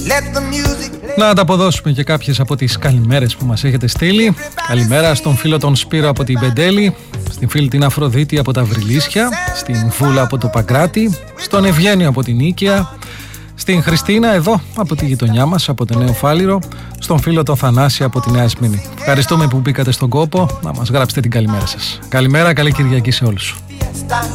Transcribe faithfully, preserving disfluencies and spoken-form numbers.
Να ανταποδώσουμε και κάποιες από τις καλημέρες που μας έχετε στείλει. Καλημέρα στον φίλο τον Σπύρο από την Πεντέλη, στην φίλη την Αφροδίτη από τα Βρυλίσια, στην Βούλα από το Παγκράτη, στον Ευγένιο από την Νίκαια, στην Χριστίνα εδώ από τη γειτονιά μας, από το Νέο Φάληρο, στον φίλο τον Θανάση από τη Νέα Σμήνη. Ευχαριστούμε που μπήκατε στον κόπο να μας γράψετε την καλημέρα σας. Καλημέρα, καλή Κυριακή σε όλους.